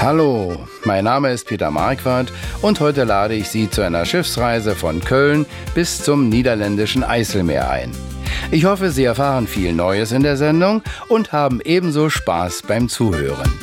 Hallo, mein Name ist Peter Marquardt und heute lade ich Sie zu einer Schiffsreise von Köln bis zum niederländischen Eiselmeer ein. Ich hoffe, Sie erfahren viel Neues in der Sendung und haben ebenso Spaß beim Zuhören.